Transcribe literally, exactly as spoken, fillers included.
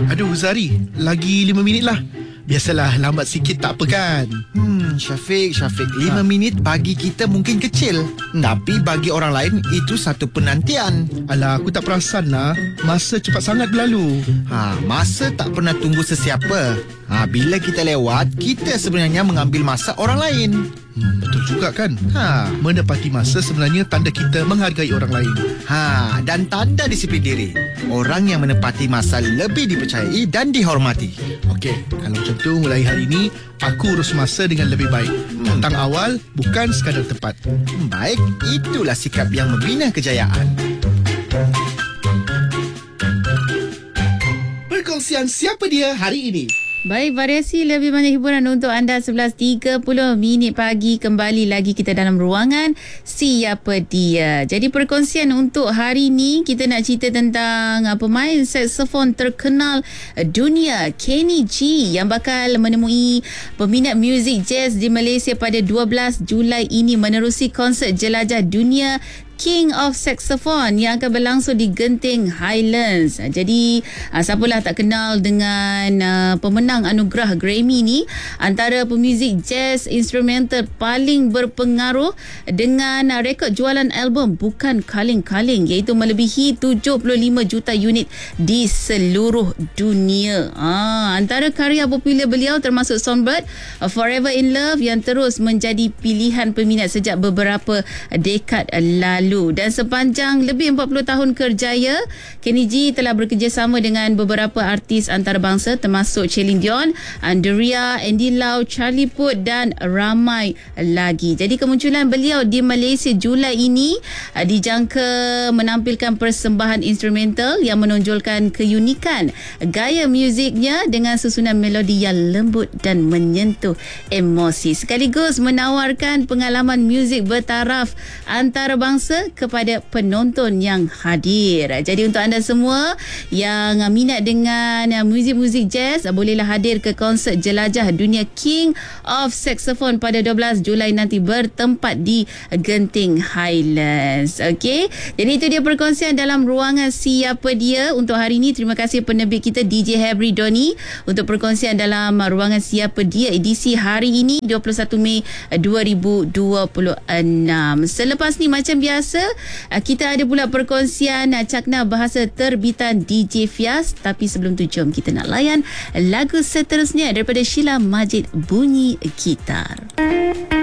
Aduh Zari, lagi lima minit lah. Biasalah, lambat sikit tak apa kan? Hmm, Syafiq, Syafiq, lima ha. minit bagi kita mungkin kecil, hmm. tapi bagi orang lain itu satu penantian. Alah, aku tak perasan lah. Masa cepat sangat berlalu. Ha, masa tak pernah tunggu sesiapa. Ha, bila kita lewat, kita sebenarnya mengambil masa orang lain. Hmm, betul juga kan? Ha, menepati masa sebenarnya tanda kita menghargai orang lain. Ha, dan tanda disiplin diri. Orang yang menepati masa lebih dipercayai dan dihormati. Okey, kalau macam tu mulai hari ini aku urus masa dengan lebih baik. Hmm. Datang awal, bukan sekadar tepat. Hmm, baik, itulah sikap yang membina kejayaan. Perkongsian siapa dia hari ini. Baik, variasi lebih banyak hiburan untuk anda. Sebelas tiga puluh minit pagi, kembali lagi kita dalam ruangan Siapa Dia. Jadi perkongsian untuk hari ni, kita nak cerita tentang uh, pemain saksofon terkenal dunia Kenny G yang bakal menemui peminat muzik jazz di Malaysia pada dua belas Julai ini menerusi konsert jelajah dunia King of Saxophone yang akan berlangsung di Genting Highlands. Jadi uh, siapalah tak kenal dengan uh, pemenang anugerah Grammy ni, antara pemuzik jazz instrumental paling berpengaruh dengan uh, rekod jualan album bukan kaleng-kaleng, iaitu melebihi tujuh puluh lima juta unit di seluruh dunia. Ah, antara karya popular beliau termasuk Songbird, uh, Forever in Love yang terus menjadi pilihan peminat sejak beberapa dekad lalu. Dan sepanjang lebih empat puluh tahun kerjaya, Kenny G telah bekerjasama dengan beberapa artis antarabangsa termasuk Celine Dion, Andrea, Andy Lau, Charlie Puth dan ramai lagi. Jadi kemunculan beliau di Malaysia Julai ini uh, dijangka menampilkan persembahan instrumental yang menonjolkan keunikan gaya muziknya dengan susunan melodi yang lembut dan menyentuh emosi, sekaligus menawarkan pengalaman muzik bertaraf antarabangsa kepada penonton yang hadir. Jadi untuk anda semua yang minat dengan muzik-muzik jazz, bolehlah hadir ke konsert jelajah dunia King of Saxophone pada dua belas Julai nanti, bertempat di Genting Highlands. Okey, jadi itu dia perkongsian dalam ruangan Siapa Dia untuk hari ini. Terima kasih penerbit kita D J Hebri Doni untuk perkongsian dalam ruangan Siapa Dia edisi hari ini dua puluh satu Mei dua ribu dua puluh enam. Selepas ni macam biasa, kita ada pula perkongsian cakna bahasa terbitan D J Fias. Tapi sebelum tu, jom kita nak layan lagu seterusnya daripada Sheila Majid, Bunyi Gitar.